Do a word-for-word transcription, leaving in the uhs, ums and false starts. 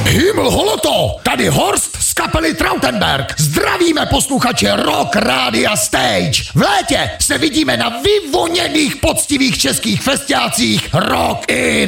Himmel holoto, tady Horst z kapely Trautenberg. Zdravíme posluchače Rock Rádia Stage. V létě se vidíme na vyvoněných poctivých českých festiácích Rock in